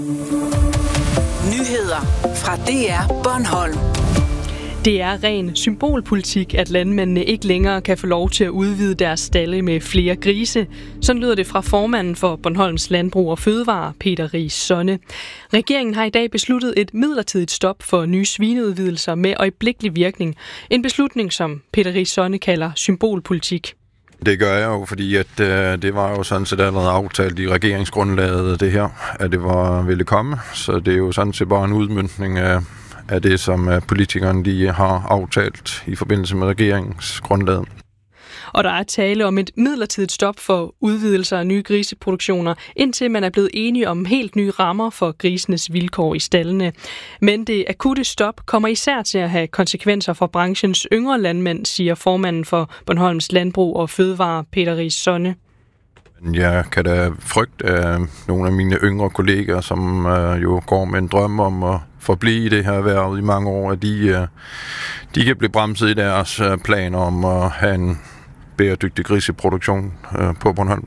Nyheder fra DR Bornholm. Det er ren symbolpolitik, at landmændene ikke længere kan få lov til at udvide deres stalde med flere grise. Sådan lyder det fra formanden for Bornholms Landbrug og Fødevare, Peter Riis Sonne. Regeringen har i dag besluttet et midlertidigt stop for nye svineudvidelser med øjeblikkelig virkning. En beslutning, som Peter Riis Sonne kalder symbolpolitik. Det gør jeg jo, fordi at det var jo sådan set allerede aftalt i regeringsgrundlaget, det her, at det ville komme. Så det er jo sådan set bare en udmøntning af det, som politikerne de har aftalt i forbindelse med regeringsgrundlaget. Og der er tale om et midlertidigt stop for udvidelser af nye griseproduktioner, indtil man er blevet enige om helt nye rammer for grisenes vilkår i staldene. Men det akutte stop kommer især til at have konsekvenser for branchens yngre landmænd, siger formanden for Bornholms Landbrug og Fødevare, Peter Riis Sonne. Jeg kan da frygte af nogle af mine yngre kolleger, som jo går med en drøm om at forblive i det her erhverv i mange år, at de kan blive bremset i deres planer om at have en bæredygtig griseproduktion på Bornholm.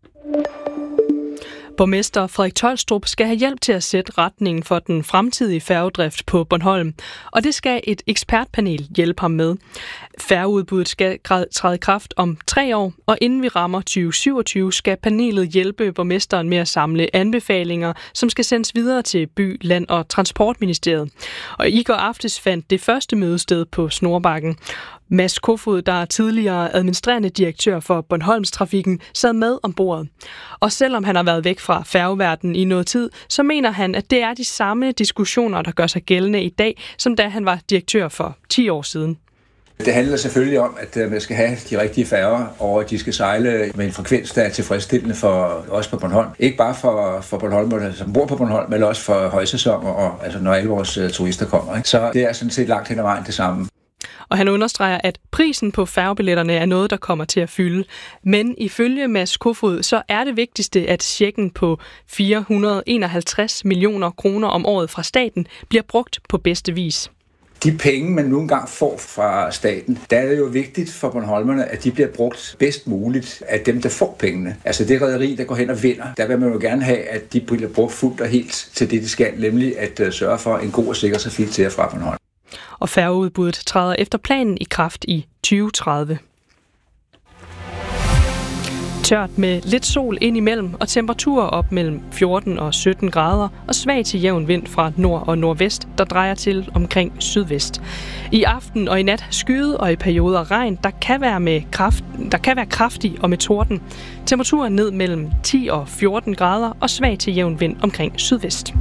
Borgmester Frederik Tolstrup skal have hjælp til at sætte retningen for den fremtidige færgedrift på Bornholm, og det skal et ekspertpanel hjælpe ham med. Færgeudbuddet skal træde i kraft om 3 år, og inden vi rammer 2027, skal panelet hjælpe borgmesteren med at samle anbefalinger, som skal sendes videre til By-, Land- og Transportministeriet. Og i går aftes fandt det første mødested på Snorbakken. Mads Kofod, der er tidligere administrerende direktør for Bornholms Trafikken, sad med om bordet. Og selvom han har været væk fra færgeverdenen i noget tid, så mener han, at det er de samme diskussioner, der gør sig gældende i dag, som da han var direktør for 10 år siden. Det handler selvfølgelig om, at man skal have de rigtige færger, og at de skal sejle med en frekvens, der er tilfredsstillende for os på Bornholm. Ikke bare for Bornholmerne, som bor på Bornholm, men også for højsæsoner, og altså når alle vores turister kommer. Ikke? Så det er sådan set langt hen ad vejen det samme. Og han understreger, at prisen på færgebilletterne er noget, der kommer til at fylde. Men ifølge Mads Kofod, så er det vigtigste, at checken på 451 millioner kroner om året fra staten bliver brugt på bedste vis. De penge, man nu engang får fra staten, der er det jo vigtigt for bornholmerne, at de bliver brugt bedst muligt af dem, der får pengene. Altså det rederi, der går hen og vinder, der vil man jo gerne have, at de bliver brugt fuldt og helt til det, de skal, nemlig at sørge for en god og sikker trafik til og fra Bornholm. Og færgeudbuddet træder efter planen i kraft i 2030. Tørt med lidt sol ind imellem og temperaturer op mellem 14 og 17 grader og svag til jævn vind fra nord og nordvest, der drejer til omkring sydvest. I aften og i nat skyde og i perioder regn, der kan være kraftig og med torden. Temperaturen ned mellem 10 og 14 grader og svag til jævn vind omkring sydvest.